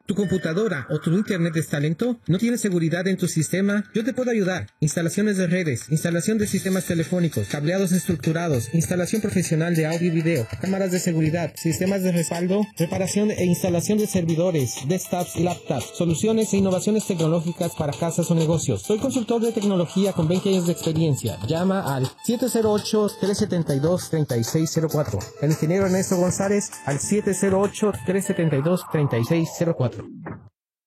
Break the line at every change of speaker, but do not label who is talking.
¿Tu computadora o tu internet está lento? ¿No tienes seguridad en tu sistema? Yo te puedo ayudar. Instalaciones de redes, instalación de sistemas telefónicos, cableados estructurados, instalación profesional de audio y video, cámaras de seguridad, sistemas de respaldo, reparación e instalación de servidores, desktops y laptops, soluciones e innovaciones tecnológicas para casas o negocios. Soy consultor de tecnología con 20 años de experiencia. Llama al 708-372-3604. El ingeniero Ernesto González al 708-372-3604.